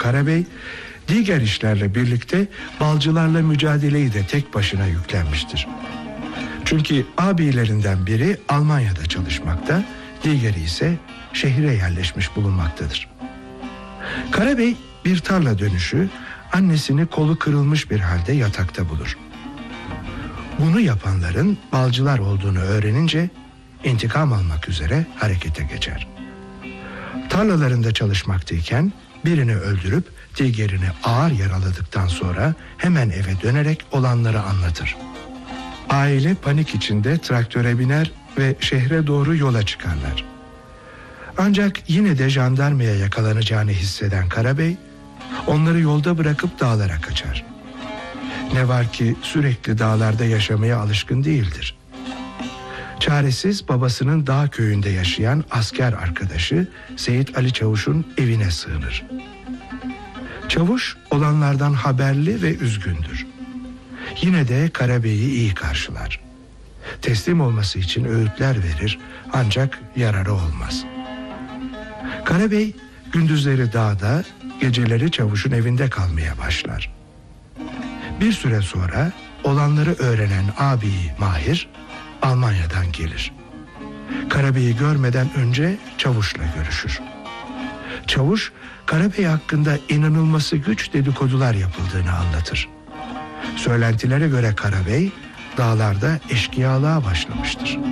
Karabey, diğer işlerle birlikte balcılarla mücadeleyi de tek başına yüklenmiştir. Çünkü abilerinden biri Almanya'da çalışmakta, diğeri ise şehire yerleşmiş bulunmaktadır. Karabey bir tarla dönüşü annesini kolu kırılmış bir halde yatakta bulur. Bunu yapanların balcılar olduğunu öğrenince intikam almak üzere harekete geçer. Tarlalarında çalışmaktayken birini öldürüp diğerini ağır yaraladıktan sonra hemen eve dönerek olanları anlatır. Aile panik içinde traktöre biner ve şehre doğru yola çıkarlar. Ancak yine de jandarmaya yakalanacağını hisseden Karabey, onları yolda bırakıp dağlara kaçar. Ne var ki sürekli dağlarda yaşamaya alışkın değildir. Çaresiz babasının dağ köyünde yaşayan asker arkadaşı Seyit Ali Çavuş'un evine sığınır. Çavuş olanlardan haberli ve üzgündür. Yine de Karabey'i iyi karşılar. Teslim olması için öğütler verir ancak yararı olmaz. Karabey gündüzleri dağda, geceleri Çavuş'un evinde kalmaya başlar. Bir süre sonra olanları öğrenen abi Mahir Almanya'dan gelir. Karabey'i görmeden önce Çavuş'la görüşür. Çavuş, Karabey hakkında inanılması güç dedikodular yapıldığını anlatır. Söylentilere göre Karabey dağlarda eşkıyalığa başlamıştır.